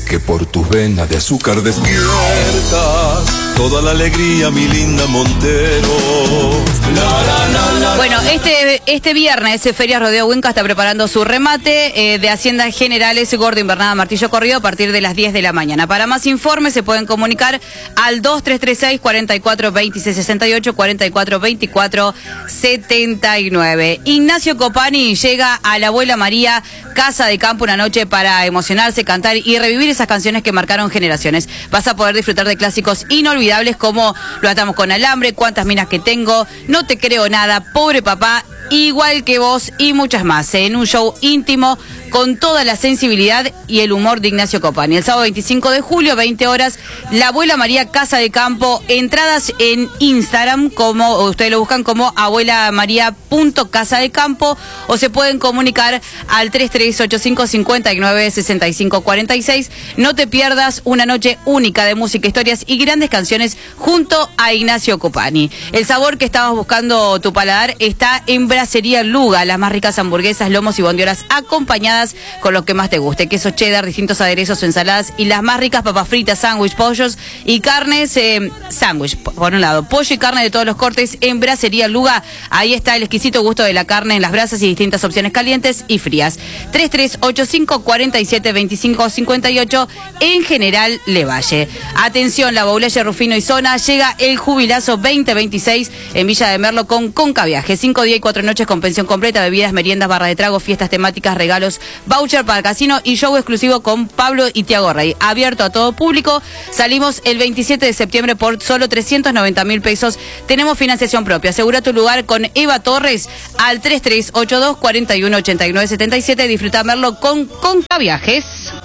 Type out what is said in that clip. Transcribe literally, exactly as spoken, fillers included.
que por tus venas de azúcar despiertas toda la alegría, mi linda Montero. La, la, la, la, bueno, este, este viernes Feria Rodeo Winca está preparando su remate eh, de Haciendas Generales Gordo Invernada Martillo Corrido a partir de las diez de la mañana. Para más informes se pueden comunicar al dos tres tres seis, cuatro cuatro dos seis seis ocho, cuatro cuatro dos cuatro siete nueve. Ignacio Copani llega a la Abuela María Casa de Campo una noche para emocionarse, cantar y revivir esas canciones que marcaron generaciones. Vas a poder disfrutar de clásicos inolvidables como Lo atamos con alambre, Cuántas minas que tengo, No te creo nada, Pobre papá, Igual que vos y muchas más, en un show íntimo con toda la sensibilidad y el humor de Ignacio Copani. El sábado veinticinco de julio, veinte horas, la Abuela María Casa de Campo. Entradas en Instagram, como o ustedes lo buscan como abuela maría punto casa de campo, o se pueden comunicar al tres tres ocho cinco, cinco nueve, seis cinco cuatro seis. No te pierdas una noche única de música, historias y grandes canciones junto a Ignacio Copani. El sabor que estabas buscando tu paladar está en Brasería Luga, las más ricas hamburguesas, lomos y bondiolas acompañadas con lo que más te guste, queso cheddar, distintos aderezos o ensaladas y las más ricas papas fritas, sándwich, pollos y carnes, eh, sándwich, por un lado, pollo y carne de todos los cortes en Brasería Luga. Ahí está el exquisito gusto de la carne en las brasas y distintas opciones calientes y frías. tres tres ocho cinco, cuatro siete dos cinco cinco ocho en General Levalle. Atención, la Baulaya, Rufino y Zona, llega el Jubilazo veinte veintiséis en Villa de Merlo con Conca Viaje. Cinco días y cuatro noches con pensión completa, bebidas, meriendas, barra de trago, fiestas temáticas, regalos, voucher para casino y show exclusivo con Pablo y Tiago Rey. Abierto a todo público. Salimos el veintisiete de septiembre por solo trescientos noventa mil pesos. Tenemos financiación propia. Asegura tu lugar con Eva Torres al tres tres ocho dos, cuatro uno, ocho nueve siete siete. Disfruta Merlo con Conca Viajes.